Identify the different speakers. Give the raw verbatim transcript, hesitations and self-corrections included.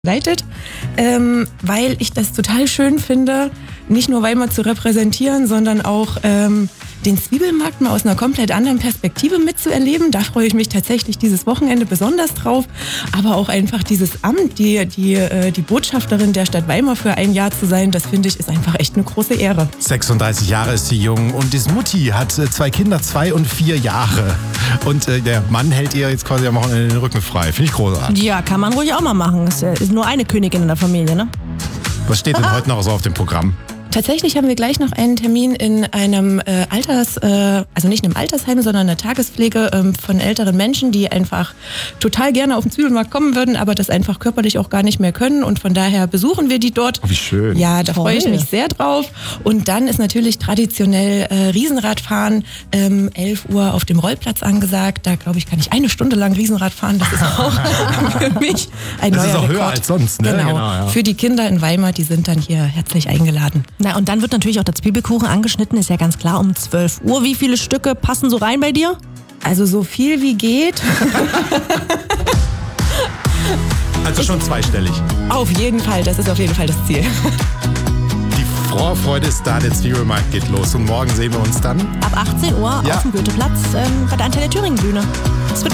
Speaker 1: leitet, ähm, weil ich das total schön finde, nicht nur Weimar zu repräsentieren, sondern auch ähm, den Zwiebelmarkt mal aus einer komplett anderen Perspektive mitzuerleben. Da freue ich mich tatsächlich dieses Wochenende besonders drauf. Aber auch einfach dieses Amt, die, die, äh, die Botschafterin der Stadt Weimar für ein Jahr zu sein, das finde ich, ist einfach echt eine große Ehre.
Speaker 2: sechsunddreißig Jahre ist sie jung und ist Mutti, hat äh, zwei Kinder, zwei und vier Jahre. Und äh, der Mann hält ihr jetzt quasi am Wochenende den Rücken frei. Finde ich großartig.
Speaker 3: Ja, kann man ruhig auch mal machen. Es ist nur eine Königin in der Familie, ne?
Speaker 2: Was steht denn heute noch so auf dem Programm?
Speaker 1: Tatsächlich haben wir gleich noch einen Termin in einem äh, Alters, äh, also nicht in einem Altersheim, sondern einer Tagespflege ähm, von älteren Menschen, die einfach total gerne auf den Zwiebelmarkt kommen würden, aber das einfach körperlich auch gar nicht mehr können. Und von daher besuchen wir die dort.
Speaker 2: Oh, wie schön.
Speaker 1: Ja, da
Speaker 3: Toll.
Speaker 1: freue ich mich sehr drauf. Und dann ist natürlich traditionell äh, Riesenradfahren, ähm, elf Uhr auf dem Rollplatz angesagt. Da, glaube ich, kann ich eine Stunde lang Riesenrad fahren. Das ist auch für mich ein
Speaker 2: Das
Speaker 1: neuer
Speaker 2: ist auch
Speaker 1: Rekord.
Speaker 2: höher als sonst, ne?
Speaker 1: Genau.
Speaker 2: Genau, ja.
Speaker 1: Für die Kinder in Weimar, die sind dann hier herzlich eingeladen.
Speaker 3: Na, und dann wird natürlich auch der Zwiebelkuchen angeschnitten, ist ja ganz klar, um zwölf Uhr. Wie viele Stücke passen so rein bei dir?
Speaker 1: Also so viel wie geht.
Speaker 2: Also schon zweistellig.
Speaker 1: Auf jeden Fall, das ist auf jeden Fall das Ziel.
Speaker 2: Die Vorfreude ist da, der Zwiebelmarkt geht los. Und morgen sehen wir uns dann.
Speaker 3: Ab achtzehn Uhr
Speaker 2: Ja.
Speaker 3: auf dem Goetheplatz ähm, bei der Antenne Thüringen Bühne. Es wird